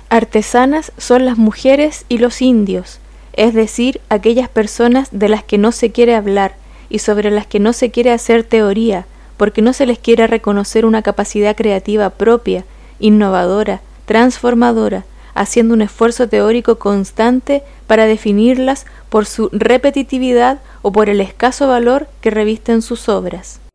Artesanas son las mujeres y los indios, es decir, aquellas personas de las que no se quiere hablar y sobre las que no se quiere hacer teoría, porque no se les quiere reconocer una capacidad creativa propia, innovadora, transformadora, haciendo un esfuerzo teórico constante para definirlas por su repetitividad o por el escaso valor que revisten sus obras.